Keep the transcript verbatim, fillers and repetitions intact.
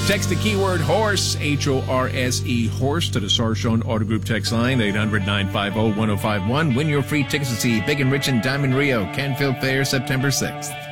Text the keyword HORSE, H O R S E, HORSE, to the Sarshon Auto Group text line, eight hundred, nine five zero, one zero five one. Win your free tickets to see Big and Rich and Diamond Rio, Canfield Fair, September sixth.